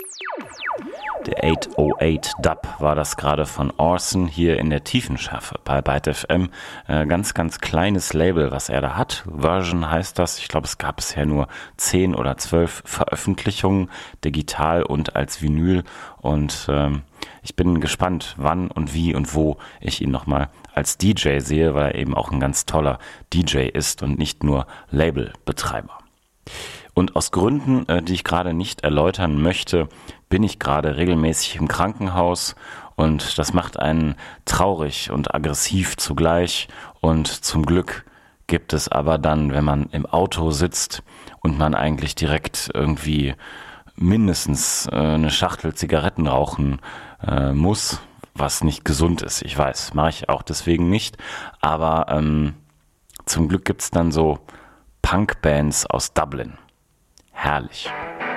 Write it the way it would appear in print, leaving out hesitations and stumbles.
Der 808 Dub war das gerade von Orson hier in der Tiefenschärfe bei Byte FM. Ganz, ganz kleines Label, was er da hat. Version heißt das. Ich glaube, es gab bisher nur 10 oder 12 Veröffentlichungen, digital und als Vinyl. Und ich bin gespannt, wann und wie und wo ich ihn nochmal als DJ sehe, weil er eben auch ein ganz toller DJ ist und nicht nur Labelbetreiber. Und aus Gründen, die ich gerade nicht erläutern möchte, bin ich gerade regelmäßig im Krankenhaus und das macht einen traurig und aggressiv zugleich. Und zum Glück gibt es aber dann, wenn man im Auto sitzt und man eigentlich direkt irgendwie mindestens eine Schachtel Zigaretten rauchen muss, was nicht gesund ist. Ich weiß, mache ich auch deswegen nicht, aber zum Glück gibt es dann so Punkbands aus Dublin. Herrlich.